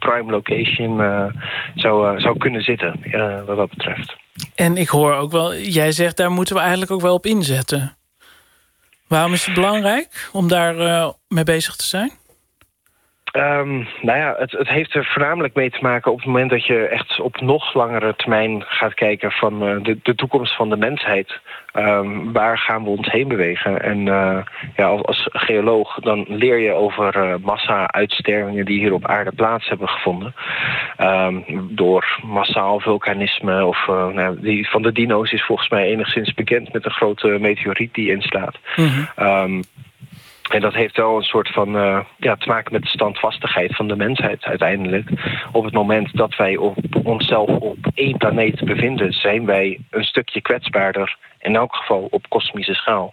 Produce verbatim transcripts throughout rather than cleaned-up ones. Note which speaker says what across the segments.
Speaker 1: prime location uh, zou, uh, zou kunnen zitten, uh, wat dat betreft.
Speaker 2: En ik hoor ook wel, jij zegt daar moeten we eigenlijk ook wel op inzetten. Waarom is het belangrijk om daar uh, mee bezig te zijn?
Speaker 1: Um, nou ja, het, het heeft er voornamelijk mee te maken op het moment dat je echt op nog langere termijn gaat kijken van uh, de, de toekomst van de mensheid. Um, waar gaan we ons heen bewegen? En uh, ja, als, als geoloog dan leer je over uh, massa-uitstervingen die hier op aarde plaats hebben gevonden. Um, door massaal vulkanisme of uh, nou, die van de dino's is volgens mij enigszins bekend met een grote meteoriet die inslaat. Mm-hmm. Um, En dat heeft wel een soort van uh, ja, te maken met de standvastigheid van de mensheid uiteindelijk. Op het moment dat wij op onszelf op één planeet bevinden, zijn wij een stukje kwetsbaarder. In elk geval op kosmische schaal.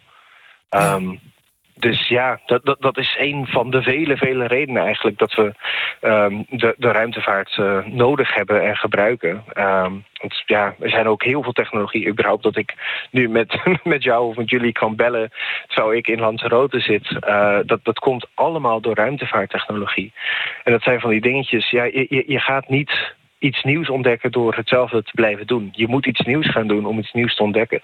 Speaker 1: Um, dus ja, dat, dat, dat is een van de vele, vele redenen eigenlijk dat we um, de, de ruimtevaart uh, nodig hebben en gebruiken. Um, want ja, er zijn ook heel veel technologie. Überhaupt dat ik nu met, met jou of met jullie kan bellen terwijl ik in Lanzarote zit. Uh, dat, dat komt allemaal door ruimtevaarttechnologie. En dat zijn van die dingetjes. Ja, je, je, je gaat niet iets nieuws ontdekken door hetzelfde te blijven doen. Je moet iets nieuws gaan doen om iets nieuws te ontdekken.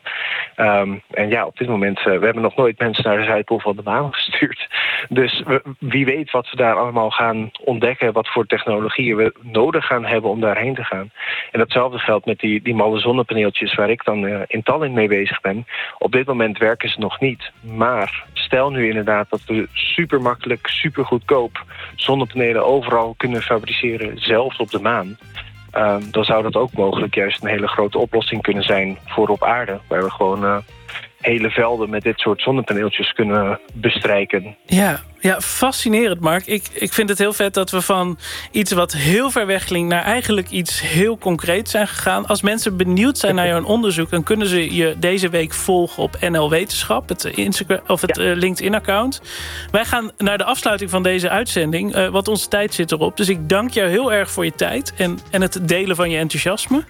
Speaker 1: Um, en ja, op dit moment, uh, we hebben nog nooit mensen naar de Zuidpool van de maan gestuurd. Dus we, wie weet wat we daar allemaal gaan ontdekken, wat voor technologieën we nodig gaan hebben om daarheen te gaan. En datzelfde geldt met die, die malle zonnepaneeltjes waar ik dan uh, in Tallinn mee bezig ben. Op dit moment werken ze nog niet. Maar stel nu inderdaad dat we super makkelijk, super goedkoop zonnepanelen overal kunnen fabriceren, zelfs op de maan. Uh, dan zou dat ook mogelijk juist een hele grote oplossing kunnen zijn voor op aarde. Waar we gewoon uh, hele velden met dit soort zonnepaneeltjes kunnen bestrijken.
Speaker 2: Ja, ja, fascinerend, Mark. Ik, ik vind het heel vet dat we van iets wat heel ver weg klinkt naar eigenlijk iets heel concreets zijn gegaan. Als mensen benieuwd zijn naar jouw onderzoek, dan kunnen ze je deze week volgen op N L Wetenschap, het, Instagram, of het ja. uh, LinkedIn-account. Wij gaan naar de afsluiting van deze uitzending, uh, want onze tijd zit erop. Dus ik dank jou heel erg voor je tijd en, en het delen van je enthousiasme.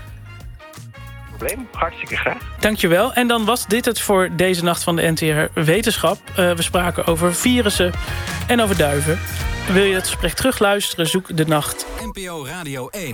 Speaker 1: Hartstikke graag.
Speaker 2: Dankjewel. En dan was dit het voor deze nacht van de N T R Wetenschap. Uh, we spraken over virussen en over duiven. Wil je het gesprek terugluisteren? Zoek de nacht.
Speaker 3: N P O Radio één.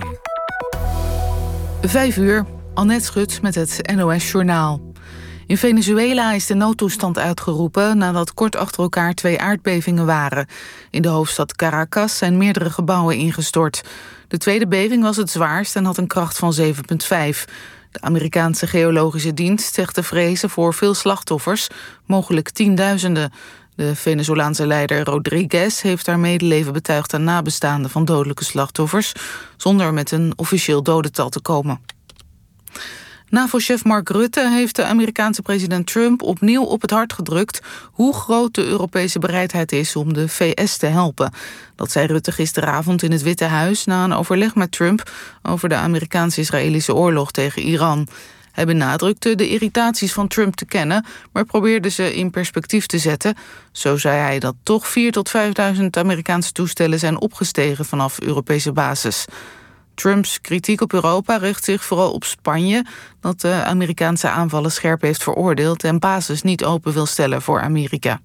Speaker 4: Vijf uur. Annette Schut met het N O S Journaal. In Venezuela is de noodtoestand uitgeroepen nadat kort achter elkaar twee aardbevingen waren. In de hoofdstad Caracas zijn meerdere gebouwen ingestort. De tweede beving was het zwaarst en had een kracht van zeven komma vijf. De Amerikaanse Geologische Dienst zegt te vrezen voor veel slachtoffers, mogelijk tienduizenden. De Venezolaanse leider Rodriguez heeft haar medeleven betuigd aan nabestaanden van dodelijke slachtoffers, zonder met een officieel dodental te komen. NAVO-chef Mark Rutte heeft de Amerikaanse president Trump opnieuw op het hart gedrukt hoe groot de Europese bereidheid is om de V S te helpen. Dat zei Rutte gisteravond in het Witte Huis na een overleg met Trump over de Amerikaans-Israëlische oorlog tegen Iran. Hij benadrukte de irritaties van Trump te kennen, maar probeerde ze in perspectief te zetten. Zo zei hij dat toch vierduizend tot vijfduizend Amerikaanse toestellen zijn opgestegen vanaf Europese basis. Trumps kritiek op Europa richt zich vooral op Spanje, dat de Amerikaanse aanvallen scherp heeft veroordeeld en bases niet open wil stellen voor Amerika.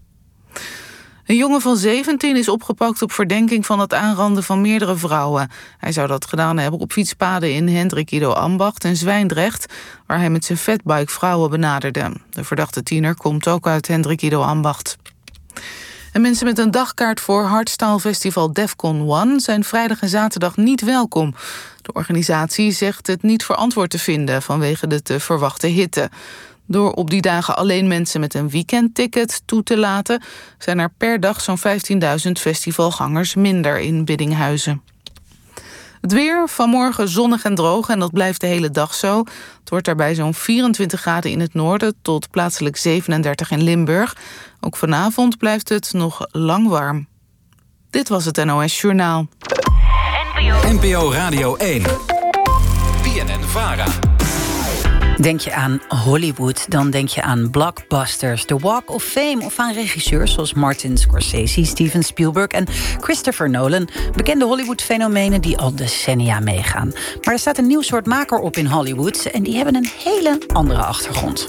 Speaker 4: Een jongen van zeventien is opgepakt op verdenking van het aanranden van meerdere vrouwen. Hij zou dat gedaan hebben op fietspaden in Hendrik Ido Ambacht en Zwijndrecht, waar hij met zijn fatbike vrouwen benaderde. De verdachte tiener komt ook uit Hendrik Ido Ambacht. En mensen met een dagkaart voor hardstyle festival Defcon One zijn vrijdag en zaterdag niet welkom. De organisatie zegt het niet verantwoord te vinden vanwege de te verwachte hitte. Door op die dagen alleen mensen met een weekendticket toe te laten, zijn er per dag zo'n vijftienduizend festivalgangers minder in Biddinghuizen. Het weer, vanmorgen zonnig en droog en dat blijft de hele dag zo. Het wordt daarbij zo'n vierentwintig graden in het noorden tot plaatselijk zevenendertig in Limburg. Ook vanavond blijft het nog lang warm. Dit was het N O S Journaal.
Speaker 3: N P O Radio één. B N N-Vara.
Speaker 5: Denk je aan Hollywood, dan denk je aan blockbusters, The Walk of Fame of aan regisseurs zoals Martin Scorsese, Steven Spielberg en Christopher Nolan. Bekende Hollywood-fenomenen die al decennia meegaan. Maar er staat een nieuw soort maker op in Hollywood en die hebben een hele andere achtergrond.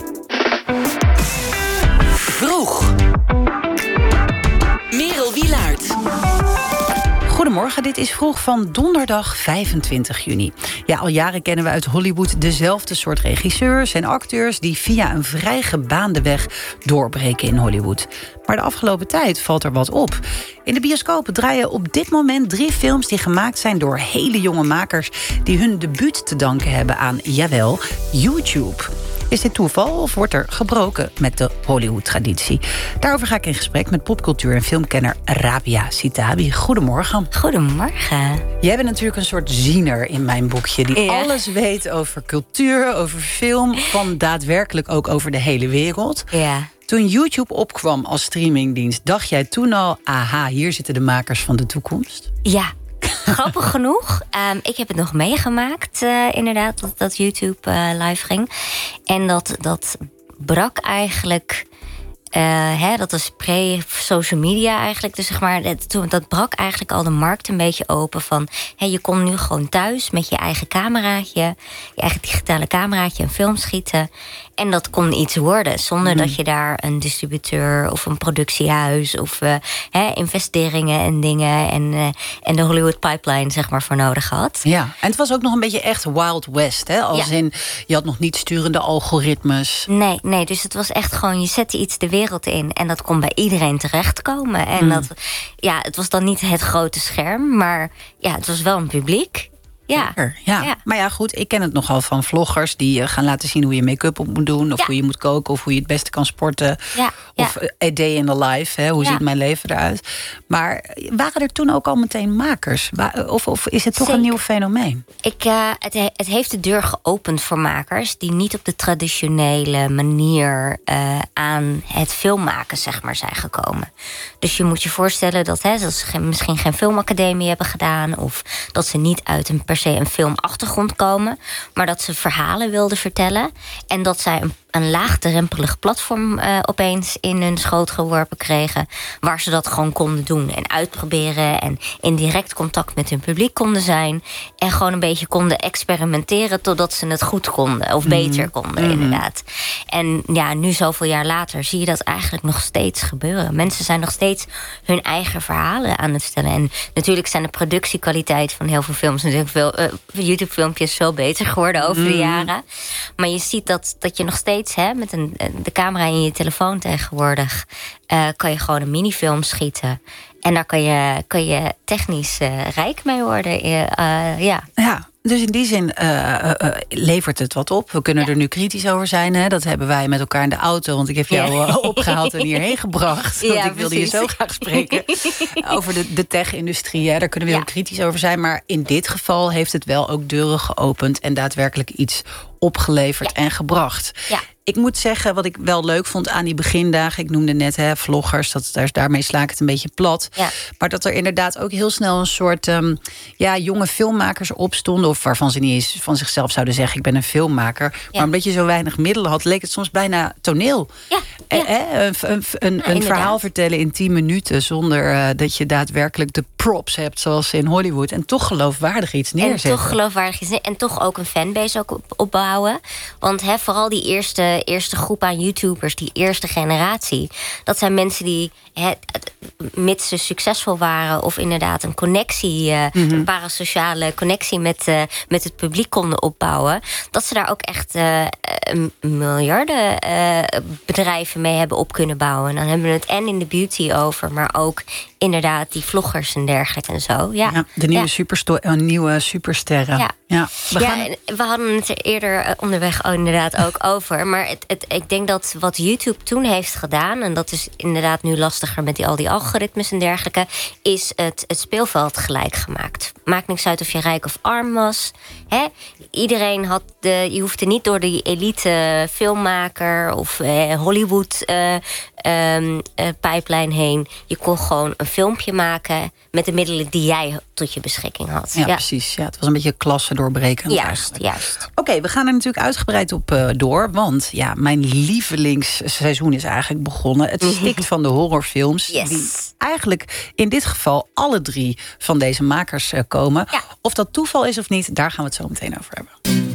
Speaker 6: Vroeg. Merel Wielaert.
Speaker 5: Goedemorgen, dit is Vroeg van donderdag vijfentwintig juni. Ja, al jaren kennen we uit Hollywood dezelfde soort regisseurs en acteurs die via een vrij gebaande weg doorbreken in Hollywood. Maar de afgelopen tijd valt er wat op. In de bioscopen draaien op dit moment drie films die gemaakt zijn door hele jonge makers die hun debuut te danken hebben aan, jawel, YouTube. Is dit toeval of wordt er gebroken met de Hollywood-traditie? Daarover ga ik in gesprek met popcultuur- en filmkenner Rabia Sitabi. Goedemorgen.
Speaker 6: Goedemorgen.
Speaker 5: Jij bent natuurlijk een soort ziener in mijn boekje, die ja. alles weet over cultuur, over film, van daadwerkelijk ook over de hele wereld.
Speaker 6: Ja.
Speaker 5: Toen YouTube opkwam als streamingdienst, dacht jij toen al, aha, hier zitten de makers van de toekomst?
Speaker 6: Ja. Grappig genoeg. Um, ik heb het nog meegemaakt, uh, inderdaad, dat, dat YouTube uh, live ging. En dat, dat brak eigenlijk... Uh, hè, dat was pre-social media eigenlijk. Dus zeg maar, dat, dat brak eigenlijk al de markt een beetje open van... Hè, je kon nu gewoon thuis met je eigen cameraatje... je eigen digitale cameraatje een film schieten... En dat kon iets worden, zonder mm. dat je daar een distributeur of een productiehuis of uh, hè, investeringen en dingen en, uh, en de Hollywood pipeline zeg maar voor nodig had.
Speaker 5: Ja, en het was ook nog een beetje echt Wild West, hè? Als ja. in, je had nog niet sturende algoritmes.
Speaker 6: Nee, nee, dus het was echt gewoon, je zette iets de wereld in en dat kon bij iedereen terechtkomen. En mm. dat, ja, het was dan niet het grote scherm, maar ja, het was wel een publiek. Ja.
Speaker 5: Ja. ja, maar ja, goed, ik ken het nogal van vloggers die uh, gaan laten zien hoe je make-up op moet doen, of ja. hoe je moet koken, of hoe je het beste kan sporten.
Speaker 6: Ja.
Speaker 5: Of ja. a day in the life, hè, hoe ja. ziet mijn leven eruit. Maar waren er toen ook al meteen makers? Of, of is het toch Zeker. een nieuw fenomeen?
Speaker 6: Ik, uh, het, het heeft de deur geopend voor makers die niet op de traditionele manier uh, aan het filmmaken zeg maar, zijn gekomen. Dus je moet je voorstellen dat, hè, dat ze geen, misschien geen filmacademie hebben gedaan, of dat ze niet uit een per se een filmachtergrond komen, maar dat ze verhalen wilden vertellen en dat zij een, een laagdrempelig platform uh, opeens in hun schoot geworpen kregen, waar ze dat gewoon konden doen en uitproberen en in direct contact met hun publiek konden zijn en gewoon een beetje konden experimenteren totdat ze het goed konden of mm-hmm. beter konden, mm-hmm. inderdaad. En ja, nu zoveel jaar later zie je dat eigenlijk nog steeds gebeuren. Mensen zijn nog steeds hun eigen verhalen aan het vertellen. En natuurlijk zijn de productiekwaliteit van heel veel films natuurlijk veel uh, YouTube-filmpjes zo beter geworden over mm. de jaren. Maar je ziet dat, dat je nog steeds hè, met een, de camera in je telefoon tegenwoordig uh, kan je gewoon een minifilm schieten. En daar kan je, kan je technisch uh, rijk mee worden. Uh, uh, ja.
Speaker 5: ja. Dus in die zin uh, uh, levert het wat op. We kunnen ja. er nu kritisch over zijn. Hè? Dat hebben wij met elkaar in de auto. Want ik heb jou ja. uh, opgehaald en hierheen gebracht. Want ja, ik wilde precies. je zo graag spreken over de, de tech-industrie. Hè? Daar kunnen we ja. heel kritisch over zijn. Maar in dit geval heeft het wel ook deuren geopend en daadwerkelijk iets opgeleverd ja. en gebracht.
Speaker 6: Ja.
Speaker 5: Ik moet zeggen, wat ik wel leuk vond aan die begindagen, ik noemde net hè, vloggers, dat, daar, daarmee sla ik het een beetje plat.
Speaker 6: Ja.
Speaker 5: Maar dat er inderdaad ook heel snel een soort um, ja, jonge filmmakers opstonden, of waarvan ze niet eens van zichzelf zouden zeggen, ik ben een filmmaker. Ja. Maar omdat je zo weinig middelen had, leek het soms bijna toneel.
Speaker 6: Ja. Ja.
Speaker 5: Eh, een een, een, ja, een verhaal vertellen in tien minuten zonder uh, dat je daadwerkelijk de props hebt, zoals in Hollywood, en toch geloofwaardig iets neerzetten.
Speaker 6: En toch geloofwaardig iets en toch ook een fanbase ook op, opbouwen. Want hè, vooral die eerste eerste groep aan YouTubers, die eerste generatie, dat zijn mensen die, hè, mits ze succesvol waren of inderdaad een connectie, uh, mm-hmm. een parasociale connectie met, uh, met het publiek konden opbouwen, dat ze daar ook echt uh, miljarden uh, bedrijven mee hebben op kunnen bouwen. En dan hebben we het en in de beauty over, maar ook inderdaad die vloggers en dergelijke en zo. Ja,
Speaker 5: ja de nieuwe,
Speaker 6: ja.
Speaker 5: supersto- uh, nieuwe supersterren.
Speaker 6: Ja,
Speaker 5: ja, we,
Speaker 6: ja
Speaker 5: gaan...
Speaker 6: we hadden het er eerder onderweg oh, inderdaad ook over. Maar het, het, ik denk dat wat YouTube toen heeft gedaan, en dat is inderdaad nu lastiger met die, al die algoritmes en dergelijke, is het, het speelveld gelijk gemaakt. Maakt niks uit of je rijk of arm was. Hè? Iedereen had de, je hoefde niet door die elite filmmaker of eh, Hollywood uh, um, uh, pipeline heen. Je kon gewoon een filmpje maken met de middelen die jij tot je beschikking had.
Speaker 5: Ja, ja. precies. Ja, het was een beetje klasse doorbrekend.
Speaker 6: Juist,
Speaker 5: eigenlijk.
Speaker 6: juist.
Speaker 5: Oké, okay, we gaan er natuurlijk uitgebreid op uh, door. Want ja, mijn lievelingsseizoen is eigenlijk begonnen. Het stikt van de horrorfilms.
Speaker 6: Yes.
Speaker 5: Die eigenlijk in dit geval alle drie van deze makers uh, komen.
Speaker 6: Ja.
Speaker 5: Of dat toeval is of niet, daar gaan we het zo meteen over hebben.